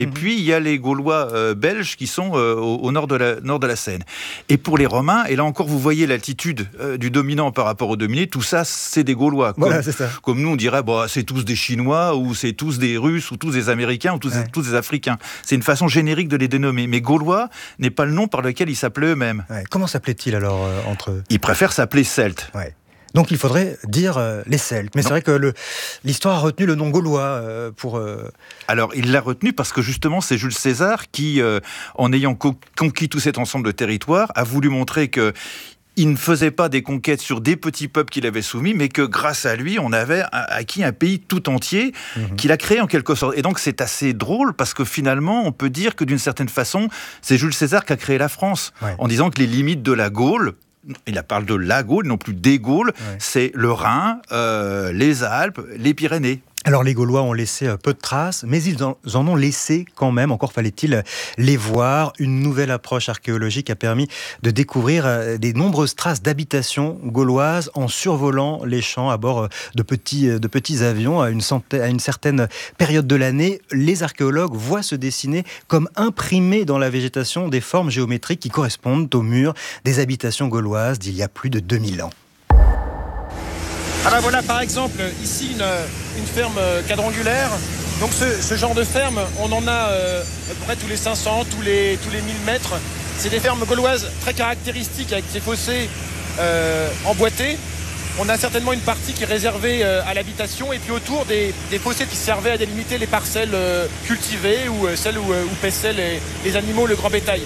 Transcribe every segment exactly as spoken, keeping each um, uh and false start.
Et mmh. puis, il y a les Gaulois euh, belges qui sont euh, au, au nord, de la, nord de la Seine. Et pour les Romains, et là encore, vous voyez l'altitude euh, du dominant par rapport au dominé, tout ça, c'est des Gaulois. Comme, voilà, c'est ça. Comme nous, on dirait, bah, c'est tous des Chinois, ou c'est tous des Russes, ou tous des Américains, ou tous, ouais. tous des Africains. C'est une façon générique de les dénommer. Mais Gaulois n'est pas le nom par lequel ils s'appelaient eux-mêmes. Ouais. Comment s'appelaient-ils alors euh, entre eux ? Ils préfèrent s'appeler Celtes. Ouais. Donc il faudrait dire euh, les Celtes. Mais non. C'est vrai que le, l'histoire a retenu le nom gaulois euh, pour... Euh... Alors il l'a retenu parce que justement c'est Jules César qui, euh, en ayant co- conquis tout cet ensemble de territoires, a voulu montrer que il ne faisait pas des conquêtes sur des petits peuples qu'il avait soumis, mais que grâce à lui, on avait acquis un pays tout entier mmh. qu'il a créé en quelque sorte. Et donc c'est assez drôle parce que finalement, on peut dire que d'une certaine façon, c'est Jules César qui a créé la France, ouais. en disant que les limites de la Gaule, il parle de la Gaule, non plus des Gaules, ouais. c'est le Rhin, euh, les Alpes, les Pyrénées. Alors les Gaulois ont laissé peu de traces, mais ils en, en ont laissé quand même, encore fallait-il les voir. Une nouvelle approche archéologique a permis de découvrir des nombreuses traces d'habitations gauloises en survolant les champs à bord de petits, de petits avions. À une, centaine, à une certaine période de l'année, les archéologues voient se dessiner comme imprimées dans la végétation des formes géométriques qui correspondent aux murs des habitations gauloises d'il y a plus de deux mille ans. Ah ben voilà par exemple ici une, une ferme quadrangulaire. Donc ce, ce genre de ferme, on en a euh, à peu près tous les cinq cents, tous les, tous les mille mètres. C'est des fermes gauloises très caractéristiques avec ces fossés euh, emboîtés. On a certainement une partie qui est réservée euh, à l'habitation et puis autour des, des fossés qui servaient à délimiter les parcelles euh, cultivées ou euh, celles où, euh, où paissaient les, les animaux, le grand bétail.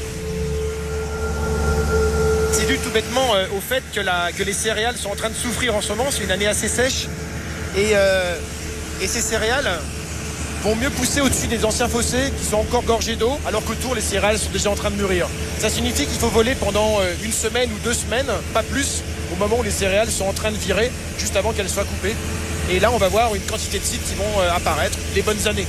C'est dû tout bêtement euh, au fait que, la, que les céréales sont en train de souffrir en ce moment. C'est une année assez sèche. Et, euh, et ces céréales vont mieux pousser au-dessus des anciens fossés qui sont encore gorgés d'eau, alors qu'autour, les céréales sont déjà en train de mûrir. Ça signifie qu'il faut voler pendant euh, une semaine ou deux semaines, pas plus, au moment où les céréales sont en train de virer, juste avant qu'elles soient coupées. Et là, on va voir une quantité de sites qui vont euh, apparaître, les bonnes années.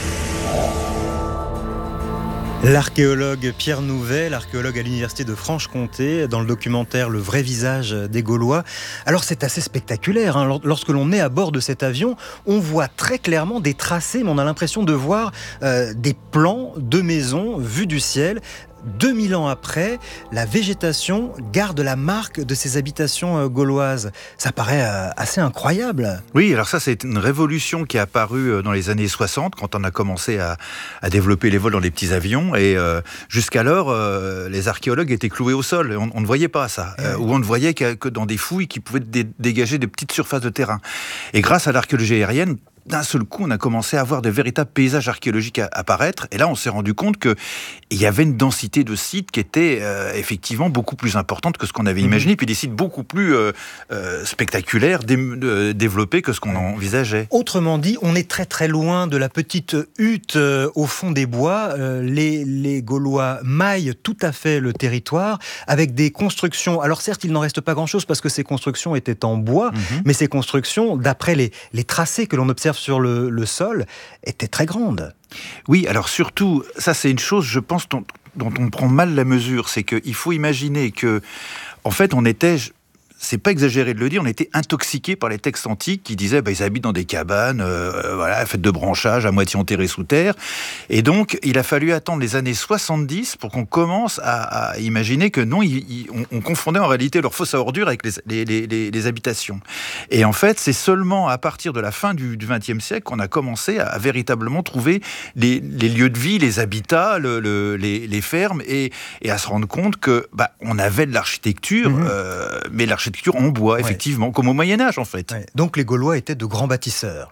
L'archéologue Pierre Nouvet, l'archéologue à l'université de Franche-Comté, dans le documentaire Le vrai visage des Gaulois. Alors c'est assez spectaculaire, hein. Lorsque l'on est à bord de cet avion, on voit très clairement des tracés, mais on a l'impression de voir euh, des plans de maisons vus du ciel. deux mille ans après, la végétation garde la marque de ces habitations gauloises. Ça paraît assez incroyable. Oui, alors ça, c'est une révolution qui est apparue dans les années soixante, quand on a commencé à, à développer les vols dans les petits avions. Et euh, jusqu'alors, euh, les archéologues étaient cloués au sol. On, on ne voyait pas ça. Ouais. Euh, ou on ne voyait que, que dans des fouilles qui pouvaient dé- dégager des petites surfaces de terrain. Et grâce à l'archéologie aérienne, d'un seul coup, on a commencé à voir de véritables paysages archéologiques à apparaître. Et là, on s'est rendu compte qu'il y avait une densité de sites qui était euh, effectivement beaucoup plus importante que ce qu'on avait mmh. imaginé, puis des sites beaucoup plus euh, euh, spectaculaires, dé- euh, développés que ce qu'on envisageait. Autrement dit, on est très très loin de la petite hutte euh, au fond des bois. Euh, les, les Gaulois maillent tout à fait le territoire avec des constructions. Alors certes, il n'en reste pas grand-chose parce que ces constructions étaient en bois, mmh. mais ces constructions, d'après les, les tracés que l'on observe sur le, le sol, était très grande. Oui, alors surtout, ça c'est une chose, je pense, dont, dont on prend mal la mesure, c'est qu'il faut imaginer que, en fait, on était... c'est pas exagéré de le dire, on était intoxiqués par les textes antiques qui disaient bah, ils habitent dans des cabanes, euh, voilà, faites de branchage, à moitié enterrés sous terre. Et donc, il a fallu attendre les années soixante-dix pour qu'on commence à, à imaginer que non, il, il, on, on confondait en réalité leur fosse à ordures avec les, les, les, les, les habitations. Et en fait, c'est seulement à partir de la fin du vingtième siècle qu'on a commencé à, à véritablement trouver les, les lieux de vie, les habitats, le, le, les, les fermes, et, et à se rendre compte que bah, on avait de l'architecture, mmh. euh, mais l'architecture en bois, effectivement, ouais. comme au Moyen-Âge, en fait. Ouais. Donc les Gaulois étaient de grands bâtisseurs.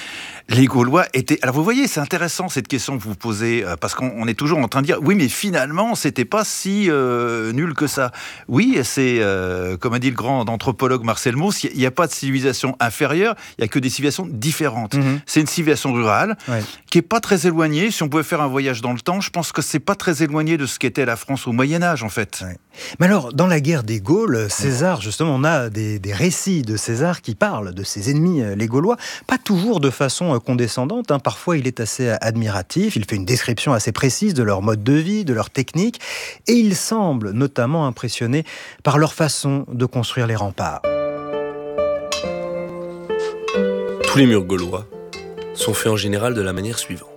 Les Gaulois étaient... Alors vous voyez, c'est intéressant cette question que vous posez, euh, parce qu'on on est toujours en train de dire, oui, mais finalement, c'était pas si euh, nul que ça. Oui, c'est, euh, comme a dit le grand anthropologue Marcel Mauss, il n'y a, a pas de civilisation inférieure, il n'y a que des civilisations différentes. Mm-hmm. C'est une civilisation rurale, ouais. qui n'est pas très éloignée. Si on pouvait faire un voyage dans le temps, je pense que c'est pas très éloigné de ce qu'était la France au Moyen-Âge, en fait. Ouais. Mais alors, dans la guerre des Gaules, César, justement, on a des, des récits de César qui parlent de ses ennemis, les Gaulois, pas toujours de façon condescendante, hein. Parfois il est assez admiratif, il fait une description assez précise de leur mode de vie, de leur technique, et il semble notamment impressionné par leur façon de construire les remparts. Tous les murs gaulois sont faits en général de la manière suivante.